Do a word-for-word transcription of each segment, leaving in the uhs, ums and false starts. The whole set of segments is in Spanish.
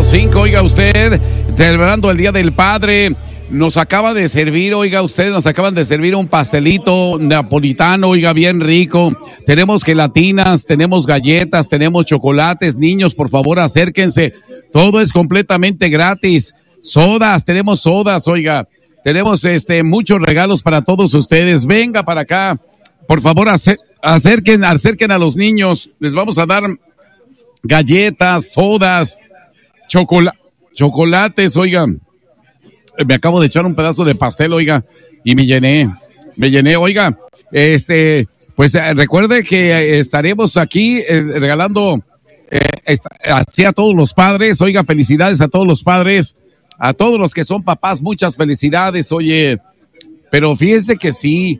cinco, oiga usted, celebrando el Día del Padre. Nos acaba de servir, oiga usted, nos acaban de servir un pastelito napolitano, oiga, bien rico. Tenemos gelatinas, tenemos galletas, tenemos chocolates. Niños, por favor, acérquense. Todo es completamente gratis. Sodas, tenemos sodas, oiga. Tenemos este muchos regalos para todos ustedes. Venga para acá. Por favor, acerquen, acerquen a los niños. Les vamos a dar galletas, sodas, chocola, chocolates, oiga. Me acabo de echar un pedazo de pastel, oiga, y me llené, me llené, oiga, este, pues eh, recuerde que eh, estaremos aquí eh, regalando eh, esta, así a todos los padres, oiga, felicidades a todos los padres, a todos los que son papás, muchas felicidades, oye, pero fíjense que sí,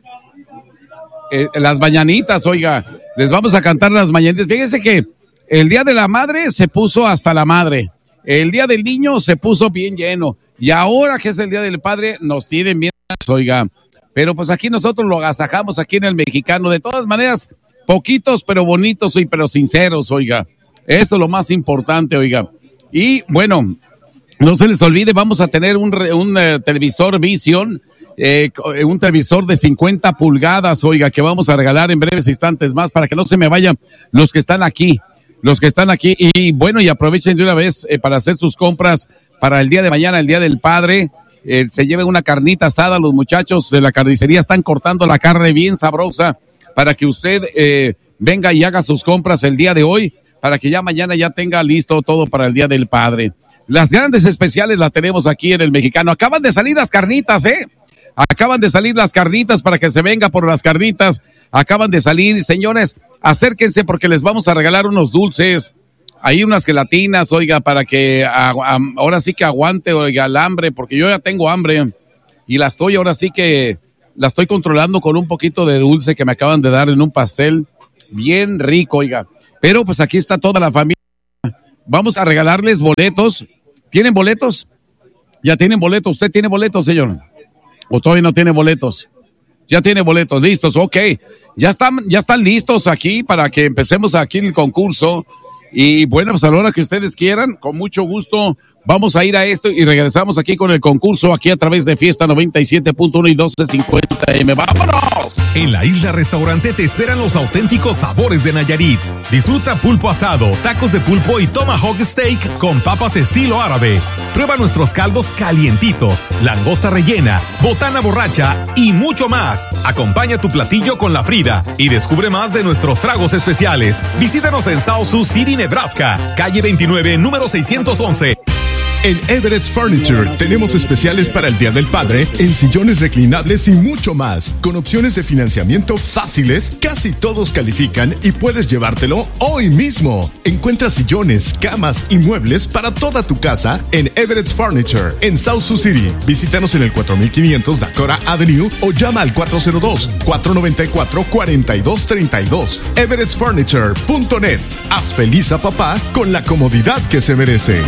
eh, las mañanitas, oiga, les vamos a cantar las mañanitas, fíjense que el Día de la Madre se puso hasta la madre, el Día del Niño se puso bien lleno, y ahora que es el Día del Padre, nos tienen bien, oiga. Pero pues aquí nosotros lo agasajamos aquí en el Mexicano. De todas maneras, poquitos pero bonitos y pero sinceros, oiga. Eso es lo más importante, oiga. Y bueno, no se les olvide, vamos a tener un, un uh, televisor Vision, eh, un televisor de cincuenta pulgadas, oiga, que vamos a regalar en breves instantes más para que no se me vayan los que están aquí. Los que están aquí, y bueno, y aprovechen de una vez eh, para hacer sus compras para el día de mañana, el Día del Padre. Eh, se lleven una carnita asada, los muchachos de la carnicería están cortando la carne bien sabrosa para que usted eh, venga y haga sus compras el día de hoy, para que ya mañana ya tenga listo todo para el Día del Padre. Las grandes especiales las tenemos aquí en el Mexicano. Acaban de salir las carnitas, ¿eh? Acaban de salir las carnitas para que se venga por las carnitas. Acaban de salir, señores, acérquense porque les vamos a regalar unos dulces. Hay unas gelatinas, oiga, para que a, a, ahora sí que aguante, oiga, el hambre, porque yo ya tengo hambre y la estoy, ahora sí que la estoy controlando con un poquito de dulce que me acaban de dar en un pastel. Bien rico, oiga. Pero pues aquí está toda la familia. Vamos a regalarles boletos. ¿Tienen boletos? ¿Ya tienen boletos? ¿Usted tiene boletos, señor? ¿O todavía no tiene boletos? Ya tiene boletos, listos, ok. Ya están, ya están listos aquí para que empecemos aquí el concurso. Y bueno, pues a la hora que ustedes quieran, con mucho gusto, vamos a ir a esto y regresamos aquí con el concurso, aquí a través de Fiesta noventa y siete punto uno y doce cincuenta eme. ¡Vámonos! En la Isla Restaurante te esperan los auténticos sabores de Nayarit. Disfruta pulpo asado, tacos de pulpo y tomahawk steak con papas estilo árabe. Prueba nuestros caldos calientitos, langosta rellena, botana borracha y mucho más. Acompaña tu platillo con la Frida y descubre más de nuestros tragos especiales. Visítanos en South Sioux City, Nebraska, calle veintinueve, número seiscientos once. En Everett's Furniture tenemos especiales para el Día del Padre en sillones reclinables y mucho más. Con opciones de financiamiento fáciles, casi todos califican y puedes llevártelo hoy mismo. Encuentra sillones, camas y muebles para toda tu casa en Everett's Furniture en South Sioux City. Visítanos en el cuatro mil quinientos Dakota Avenue o llama al cuatro cero dos, cuatro nueve cuatro, cuatro dos tres dos. everetts furniture punto net. Haz feliz a papá con la comodidad que se merece.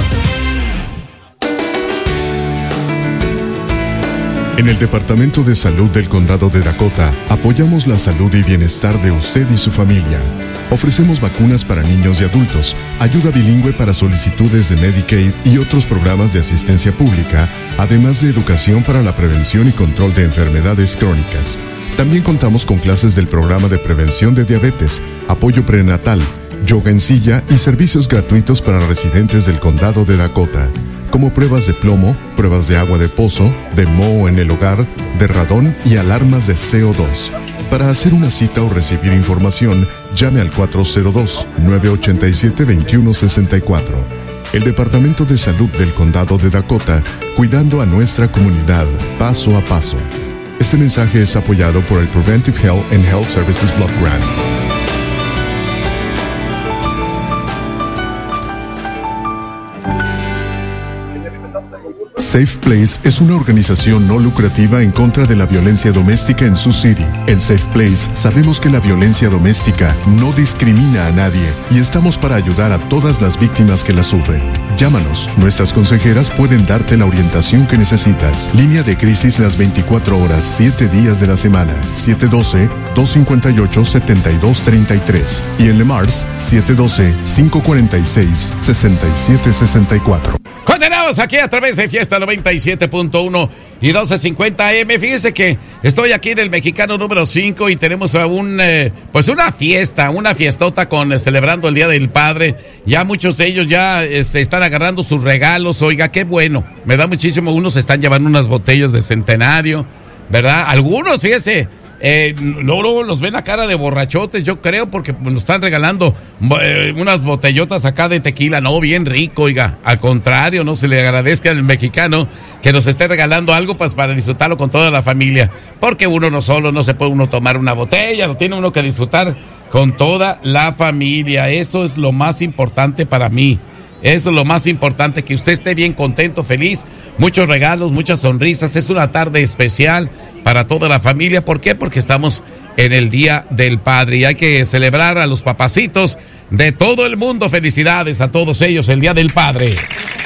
En el Departamento de Salud del Condado de Dakota, apoyamos la salud y bienestar de usted y su familia. Ofrecemos vacunas para niños y adultos, ayuda bilingüe para solicitudes de Medicaid y otros programas de asistencia pública, además de educación para la prevención y control de enfermedades crónicas. También contamos con clases del programa de prevención de diabetes, apoyo prenatal, yoga en silla y servicios gratuitos para residentes del Condado de Dakota, como pruebas de plomo, pruebas de agua de pozo, de moho en el hogar, de radón y alarmas de C O dos. Para hacer una cita o recibir información, llame al cuatro cero dos, nueve ocho siete, dos uno seis cuatro. El Departamento de Salud del Condado de Dakota, cuidando a nuestra comunidad paso a paso. Este mensaje es apoyado por el Preventive Health and Health Services Block Grant. Safe Place es una organización no lucrativa en contra de la violencia doméstica en Sioux City. En Safe Place sabemos que la violencia doméstica no discrimina a nadie y estamos para ayudar a todas las víctimas que la sufren. Llámanos, nuestras consejeras pueden darte la orientación que necesitas. Línea de crisis las veinticuatro horas, siete días de la semana. siete uno dos, dos cinco ocho, siete dos tres tres y en Le Mars siete uno dos, cinco cuatro seis, seis siete seis cuatro. Continuamos aquí a través de Fiesta noventa y siete punto uno y doce cincuenta A M. Fíjese que estoy aquí en el Mexicano número cinco y tenemos a un, eh, pues una fiesta, una fiestota con eh, celebrando el Día del Padre. Ya muchos de ellos ya este, están agarrando sus regalos. Oiga, qué bueno, me da muchísimo. Unos están llevando unas botellas de centenario, ¿verdad? Algunos, fíjese, Eh, luego, luego los ven a cara de borrachotes, yo creo, porque nos están regalando eh, unas botellotas acá de tequila, no, bien rico, oiga, al contrario, no se le agradezca al mexicano que nos esté regalando algo pues para disfrutarlo con toda la familia, porque uno no solo, no se puede uno tomar una botella, lo tiene uno que disfrutar con toda la familia. Eso es lo más importante para mí. Eso es lo más importante, que usted esté bien contento, feliz, muchos regalos, muchas sonrisas. Es una tarde especial para toda la familia. ¿Por qué? Porque estamos en el Día del Padre y hay que celebrar a los papacitos de todo el mundo. Felicidades a todos ellos, el Día del Padre.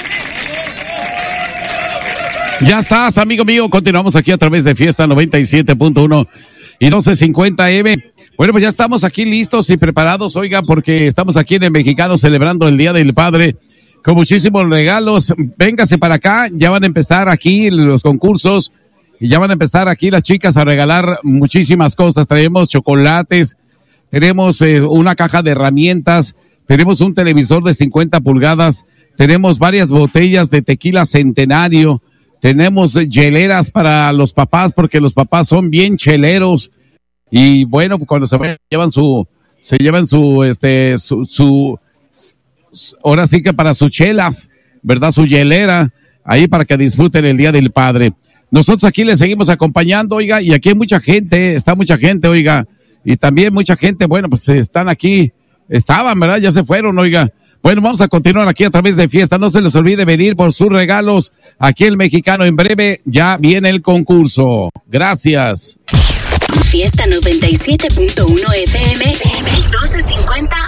Ya estás, amigo mío. Continuamos aquí a través de Fiesta noventa y siete punto uno y doce cincuenta M. Bueno, pues ya estamos aquí listos y preparados, oiga, porque estamos aquí en el Mexicano celebrando el Día del Padre con muchísimos regalos. Véngase para acá, ya van a empezar aquí los concursos y ya van a empezar aquí las chicas a regalar muchísimas cosas. Tenemos chocolates, tenemos eh, una caja de herramientas, tenemos un televisor de cincuenta pulgadas, tenemos varias botellas de tequila centenario, tenemos hieleras para los papás porque los papás son bien cheleros. Y bueno, cuando se llevan su, se llevan su, este, su, su, ahora sí que para sus chelas, ¿verdad? Su hielera, ahí para que disfruten el Día del Padre. Nosotros aquí les seguimos acompañando, oiga, y aquí hay mucha gente, está mucha gente, oiga, y también mucha gente, bueno, pues están aquí, estaban, ¿verdad? Ya se fueron, oiga. Bueno, vamos a continuar aquí a través de Fiesta. No se les olvide venir por sus regalos aquí el Mexicano. En breve ya viene el concurso. Gracias. Fiesta noventa y siete punto uno F M, doce cincuenta